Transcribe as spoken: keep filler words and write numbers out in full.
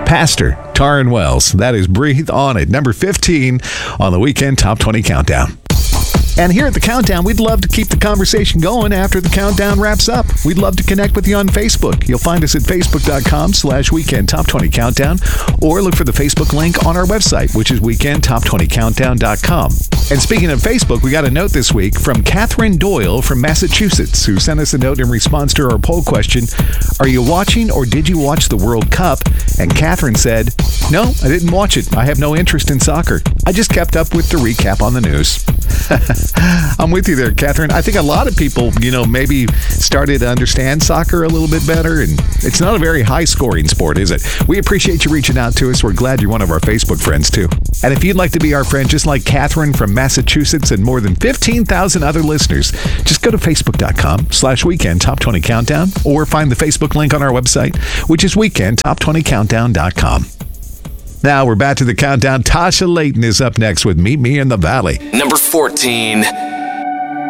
Pastor Taryn Wells. That is Breathe On It, number fifteen on the Weekend Top twenty Countdown. And here at the Countdown, we'd love to keep the conversation going after the countdown wraps up. We'd love to connect with you on Facebook. You'll find us at facebook.com slash weekend top 20 countdown, or look for the Facebook link on our website, which is weekend top twenty countdown dot com. And speaking of Facebook, we got a note this week from Catherine Doyle from Massachusetts, who sent us a note in response to our poll question, are you watching or did you watch the World Cup? And Catherine said, no, I didn't watch it. I have no interest in soccer. I just kept up with the recap on the news. I'm with you there, Catherine. I think a lot of people, you know, maybe started to understand soccer a little bit better, and it's not a very high-scoring sport, is it? We appreciate you reaching out to us. We're glad you're one of our Facebook friends, too. And if you'd like to be our friend, just like Catherine from Massachusetts and more than fifteen thousand other listeners, just go to facebook.com slash weekend top 20 countdown, or find the Facebook link on our website, which is weekend top twenty countdown dot com. Now we're back to the countdown. Tasha Layton is up next with Meet Me in the Valley. Number fourteen.